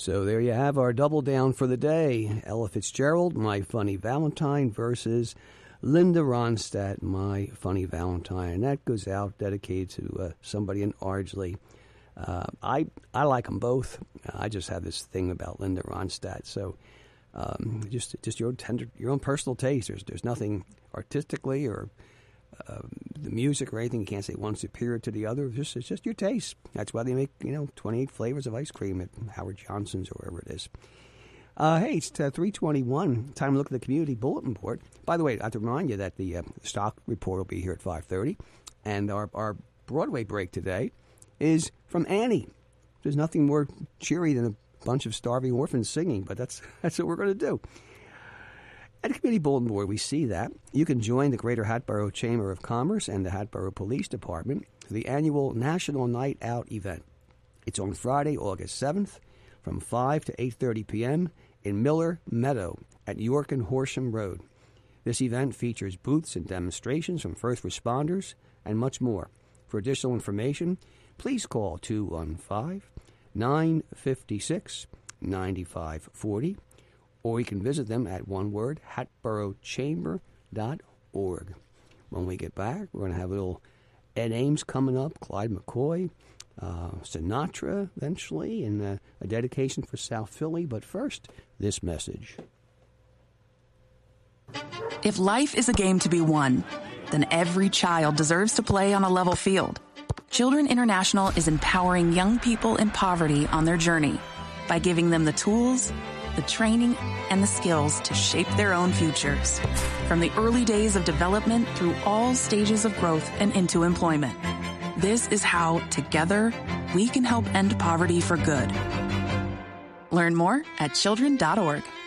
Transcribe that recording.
So there you have our double down for the day. Ella Fitzgerald, My Funny Valentine, versus Linda Ronstadt, My Funny Valentine. And that goes out dedicated to somebody in Ardsley. I like them both. I just have this thing about Linda Ronstadt. So just your own personal taste. There's nothing artistically or the music or anything. You can't say one's superior to the other. It's just your taste. That's why they make 28 flavors of ice cream at Howard Johnson's or wherever it is. Hey, it's 3:21. Time to look at the community bulletin board. By the way, I have to remind you that the stock report will be here at 5:30, and our Broadway break today is from Annie. There's nothing more cheery than a bunch of starving orphans singing, but that's what we're going to do. At the Community Bulletin Board, we see that you can join the Greater Hatboro Chamber of Commerce and the Hatboro Police Department for the annual National Night Out event. It's on Friday, August 7th from 5 to 8:30 p.m. in Miller Meadow at York and Horsham Road. This event features booths and demonstrations from first responders and much more. For additional information, please call 215-956-9540, or you can visit them at hatborochamber.org. When we get back, we're going to have a little Ed Ames coming up, Clyde McCoy, Sinatra eventually, and a dedication for South Philly. But first, this message. If life is a game to be won, then every child deserves to play on a level field. Children International is empowering young people in poverty on their journey by giving them the tools, the training, and the skills to shape their own futures. From the early days of development through all stages of growth and into employment. This is how, together, we can help end poverty for good. Learn more at children.org.